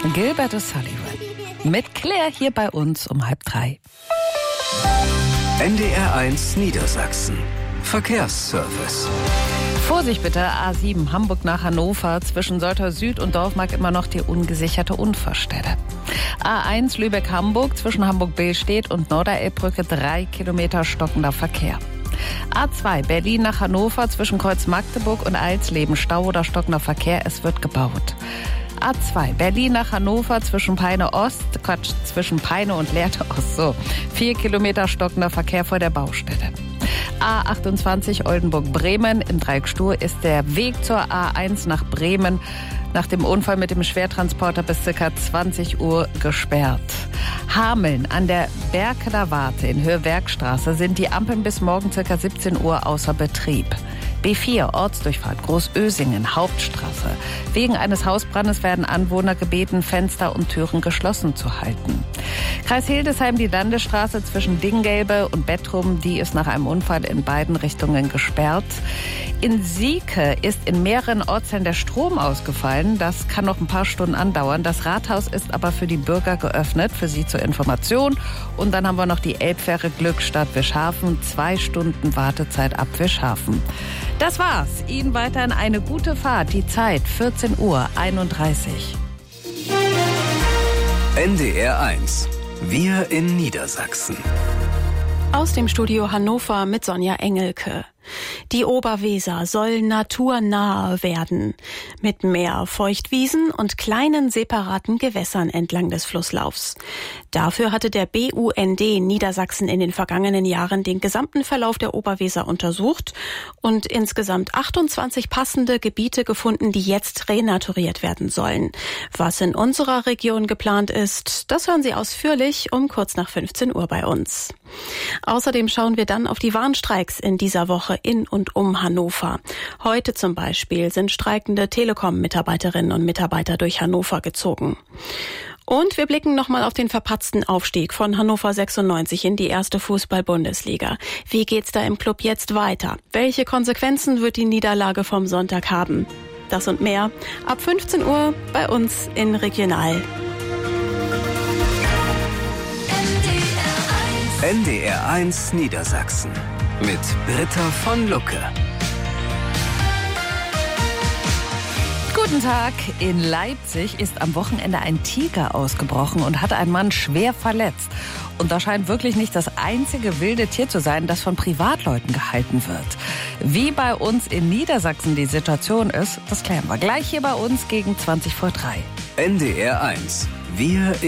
Gilbert O'Sullivan mit Claire hier bei uns um 2:30. NDR1 Niedersachsen. Verkehrsservice. Vorsicht bitte, A7 Hamburg nach Hannover. Zwischen Soltau Süd und Dorfmark immer noch die ungesicherte Unfallstelle. A1 Lübeck-Hamburg zwischen Hamburg-Billstedt und Norderelbbrücke 3 Kilometer stockender Verkehr. A2 Berlin nach Hannover zwischen Kreuz Magdeburg und Eilsleben Stau oder stockender Verkehr, es wird gebaut. A2 Berlin nach Hannover zwischen Peine und Lehrte Ost. 4 Kilometer stockender Verkehr vor der Baustelle. A28 Oldenburg-Bremen. Im Dreieck Stur ist der Weg zur A1 nach Bremen nach dem Unfall mit dem Schwertransporter bis ca. 20 Uhr gesperrt. Hameln an der Berkeler Warte in Höhe Werkstraße sind die Ampeln bis morgen ca. 17 Uhr außer Betrieb. B4 Ortsdurchfahrt Großösingen, Hauptstraße. Wegen eines Hausbrandes werden Anwohner gebeten, Fenster und Türen geschlossen zu halten. Kreis Hildesheim die Landesstraße zwischen Dinggelbe und Bettrum, die ist nach einem Unfall in beiden Richtungen gesperrt. In Sieke ist in mehreren Ortsteilen der Strom ausgefallen. Das kann noch ein paar Stunden andauern. Das Rathaus ist aber für die Bürger geöffnet, für Sie zur Information. Und dann haben wir noch die Elbfähre Glückstadt Wischhafen, 2 Stunden Wartezeit ab Wischhafen. Das war's. Ihnen weiterhin eine gute Fahrt. Die Zeit 14:31 Uhr. NDR1. Wir in Niedersachsen. Aus dem Studio Hannover mit Sonja Engelke. Die Oberweser soll naturnah werden. Mit mehr Feuchtwiesen und kleinen separaten Gewässern entlang des Flusslaufs. Dafür hatte der BUND Niedersachsen in den vergangenen Jahren den gesamten Verlauf der Oberweser untersucht und insgesamt 28 passende Gebiete gefunden, die jetzt renaturiert werden sollen. Was in unserer Region geplant ist, das hören Sie ausführlich um kurz nach 15 Uhr bei uns. Außerdem schauen wir dann auf die Warnstreiks in dieser Woche in und um Hannover. Heute zum Beispiel sind streikende Telekom-Mitarbeiterinnen und Mitarbeiter durch Hannover gezogen. Und wir blicken nochmal auf den verpatzten Aufstieg von Hannover 96 in die erste Fußball-Bundesliga. Wie geht's da im Club jetzt weiter? Welche Konsequenzen wird die Niederlage vom Sonntag haben? Das und mehr ab 15 Uhr bei uns in Regional. NDR1 Niedersachsen mit Britta von Lucke. Guten Tag. In Leipzig ist am Wochenende ein Tiger ausgebrochen und hat einen Mann schwer verletzt. Und das scheint wirklich nicht das einzige wilde Tier zu sein, das von Privatleuten gehalten wird. Wie bei uns in Niedersachsen die Situation ist, das klären wir gleich hier bei uns gegen 3:20. NDR1. Wir